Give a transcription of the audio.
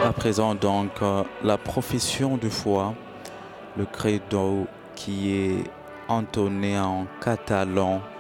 À présent, donc, la profession de foi, le credo qui est entonné en catalan